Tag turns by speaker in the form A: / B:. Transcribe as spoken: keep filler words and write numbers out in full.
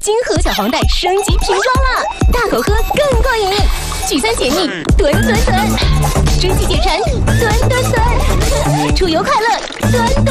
A: 金河小黄袋升级瓶装啦，大口喝更过瘾，聚餐解腻，吨吨吨，蒸汽解馋，吨吨吨，出游快乐，吨吨。